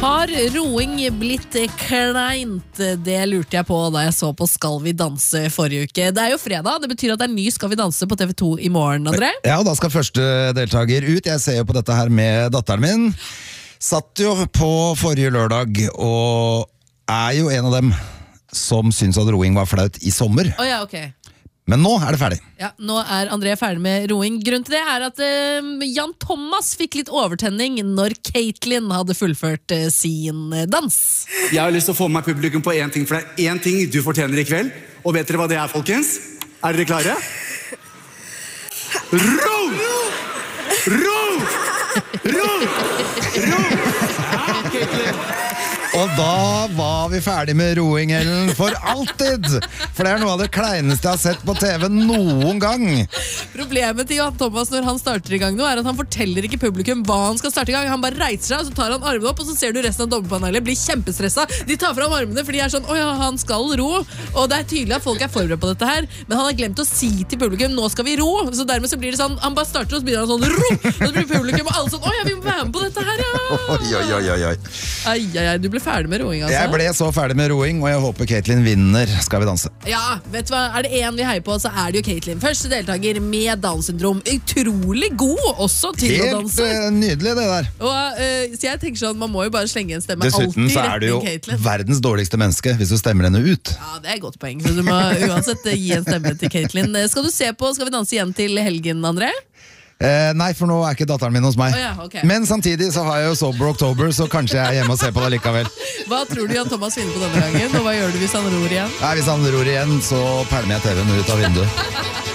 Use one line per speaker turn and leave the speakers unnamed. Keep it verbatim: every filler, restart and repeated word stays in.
Har roing blitt kleint? Det lurte jeg på da jeg så på Skal vi danse forrige uke. Det er jo fredag, det betyr at det er ny Skal vi danse på T V to i morgen, André.
Ja, og da skal første deltaker ut. Jeg ser jo på dette her med datteren min. Satt jo på forrige lørdag, og er jo en av dem som syns at roing var flaut i sommer.
Å ja, ok.
Men nå er det ferdig.
Ja, nå er André ferdig med roing. Grunnen til det er at uh, Jan Thomas fikk litt overtenning når Caitlin hadde fullført uh, sin uh, dans.
Jeg har lyst til å få med meg publikum på en ting, for det er en ting du fortjener i kveld. Og vet dere hva det er, folkens? Er dere klare? Ro! Ro! Ro! Ro! Ja, Caitlin!
Og da var vi ferdig med roing, Ellen, for alltid! For det er noe av det kleineste jeg har sett på T V noen gang.
Problemet til Jan Thomas når han starter i gang nå, er at han forteller ikke publikum hva han skal starte i gang. Han bare reiser seg, og så tar han armene opp, og så ser du resten av dommerpanelet blir kjempestressa. De tar fram armene, for de er sånn, åja, han skal ro. Og det er tydelig at folk er forberedt på dette her, men han har glemt å si til publikum, nå skal vi ro. Så dermed så blir det sånn, han bare starter, og så begynner han sånn, ro! Og så blir publikum, og alle sånn, åja, vi må være med på dette her, ja!
Oi, oi, oi, oi.
Ai, ai, ai, du ble ferdig med roing, altså.
Jeg ble så ferdig med roing, og jeg håper Caitlin vinner Skal vi danse.
Ja, vet du hva? Er det en vi heier på, så er det jo Caitlin. Første deltaker med Down-syndrom. Utrolig god også til
Helt,
å danse.
Helt nydelig det der.
Og, uh, så jeg tenker sånn, man må jo bare slenge en stemme
Dessuten
alltid
så er du jo
Caitlin.
verdens dårligste menneske hvis du stemmer henne ut.
Ja, det er et godt poeng. Så du må uansett gi en stemme til Caitlin. Skal du se på Skal vi danse igjen til helgen, André?
Eh, nei, for nå er ikke datteren min hos meg.
Oh, ja, okay.
Men samtidig så har jeg jo Sober October, så kanskje jeg er hjemme og ser på det likevel.
Hva tror du Jan Thomas vinner på denne gangen? Og hva gjør du hvis han ror igjen?
Nei, hvis han ror igjen, så permer jeg T V-en ut av vinduet.